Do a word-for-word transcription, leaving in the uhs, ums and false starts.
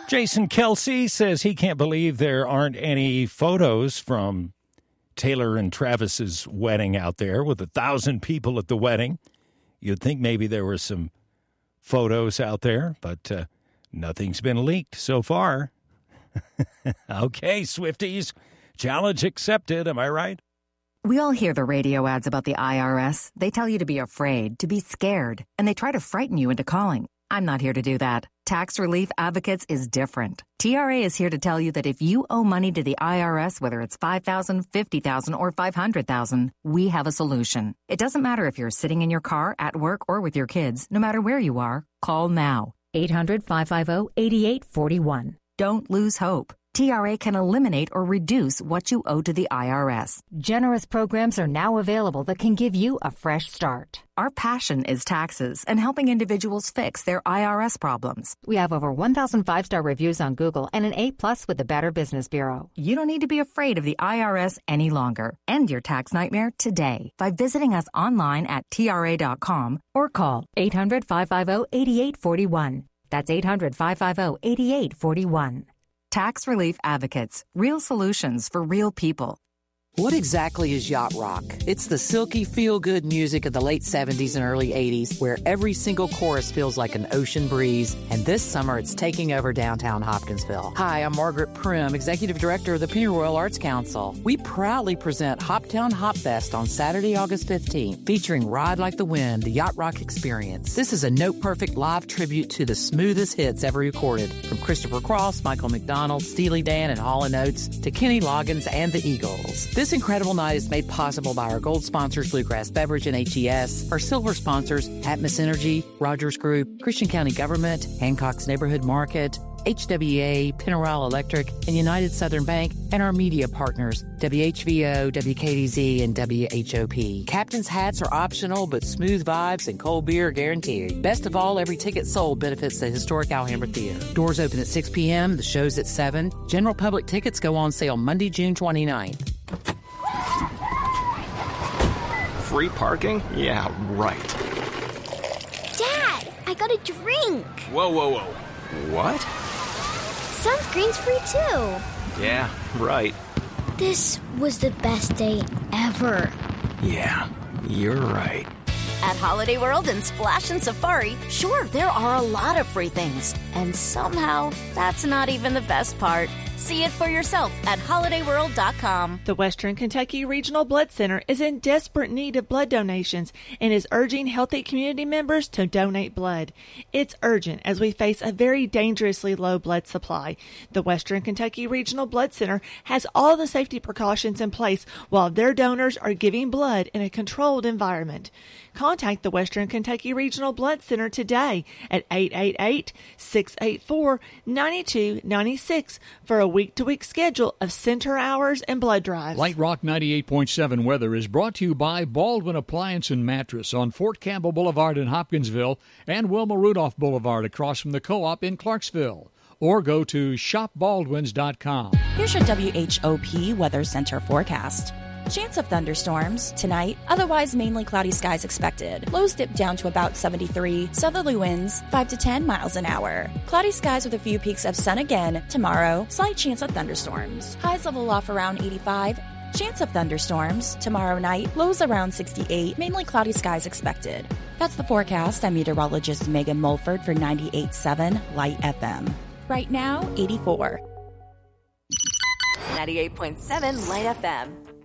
Jason Kelsey says he can't believe there aren't any photos from Taylor and Travis's wedding out there with a thousand people at the wedding. You'd think maybe there were some photos out there, but uh, nothing's been leaked so far. Okay, Swifties, challenge accepted. Am I right? We all hear the radio ads about the I R S. They tell you to be afraid, to be scared, and they try to frighten you into calling. I'm not here to do that. Tax Relief Advocates is different. T R A is here to tell you that if you owe money to the I R S, whether it's five thousand dollars, fifty thousand dollars, or five hundred thousand dollars, we have a solution. It doesn't matter if you're sitting in your car, at work, or with your kids. No matter where you are, call now. eight hundred, five five zero, eight eight four one. Don't lose hope. T R A can eliminate or reduce what you owe to the I R S. Generous programs are now available that can give you a fresh start. Our passion is taxes and helping individuals fix their I R S problems. We have over one thousand five-star reviews on Google and an A plus with the Better Business Bureau. You don't need to be afraid of the I R S any longer. End your tax nightmare today by visiting us online at T R A dot com or call eight hundred, five five zero, eight eight four one. That's eight hundred, five five zero, eight eight four one. Tax Relief Advocates. Real solutions for real people. What exactly is yacht rock? It's the silky, feel-good music of the late seventies and early eighties, where every single chorus feels like an ocean breeze. And this summer, it's taking over downtown Hopkinsville. Hi, I'm Margaret Prim, Executive Director of the Pennyroyal Arts Council. We proudly present Hoptown Hop Fest on Saturday, August fifteenth, featuring Ride Like the Wind, the Yacht Rock Experience. This is a note-perfect live tribute to the smoothest hits ever recorded, from Christopher Cross, Michael McDonald, Steely Dan, and Hall and Oates, to Kenny Loggins and the Eagles. This incredible night is made possible by our gold sponsors, Bluegrass Beverage and H E S, our silver sponsors, Atmos Energy, Rogers Group, Christian County Government, Hancock's Neighborhood Market, H W A, Pennyroyal Electric, and United Southern Bank, and our media partners, W H V O, W K D Z, and W H O P. Captain's hats are optional, but smooth vibes and cold beer are guaranteed. Best of all, every ticket sold benefits the historic Alhambra Theater. Doors open at six p.m., the show's at seven. General public tickets go on sale Monday, June twenty-ninth. Free parking? Yeah, right. Dad, I got a drink. Whoa, whoa, whoa. What? Sunscreen's free too. Yeah, right. This was the best day ever. Yeah, you're right. At Holiday World and Splash and Safari, sure, there are a lot of free things. And somehow, that's not even the best part. See it for yourself at holiday world dot com. The Western Kentucky Regional Blood Center is in desperate need of blood donations and is urging healthy community members to donate blood. It's urgent as we face a very dangerously low blood supply. The Western Kentucky Regional Blood Center has all the safety precautions in place while their donors are giving blood in a controlled environment. Contact the Western Kentucky Regional Blood Center today at eight eight eight, six eight four, nine two nine six for a week-to-week schedule of center hours and blood drives. Light Rock ninety-eight point seven weather is brought to you by Baldwin Appliance and Mattress on Fort Campbell Boulevard in Hopkinsville and Wilma Rudolph Boulevard across from the Co-op in Clarksville. Or go to shop baldwins dot com. Here's your W H O P Weather Center forecast. Chance of thunderstorms tonight, otherwise mainly cloudy skies expected. Lows dip down to about seventy-three, southerly winds five to ten miles an hour. Cloudy skies with a few peaks of sun again tomorrow, slight chance of thunderstorms. Highs level off around eighty-five. Chance of thunderstorms tomorrow night, lows around sixty-eight, mainly cloudy skies expected. That's the forecast. I'm meteorologist Megan Mulford for ninety-eight point seven Light F M. Right now, eighty-four. ninety-eight point seven Light F M.